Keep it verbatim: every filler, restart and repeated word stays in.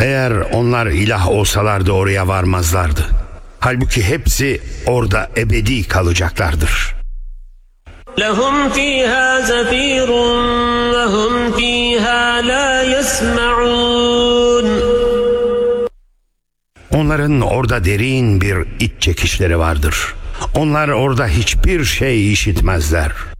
Eğer onlar ilah olsalardı oraya varmazlardı. Halbuki hepsi orada ebedi kalacaklardır. لَهُمْ فِيهَا زَفِيرٌ وَهُمْ فِيهَا لَا يَسْمَعُونَ. Onların orada derin bir iç çekişleri vardır. Onlar orada hiçbir şey işitmezler.